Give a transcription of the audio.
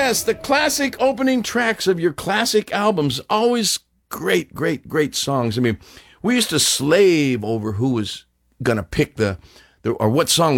Yes, the classic opening tracks of your classic albums. Always great, great, great songs. I mean, we used to slave over who was going to pick or what song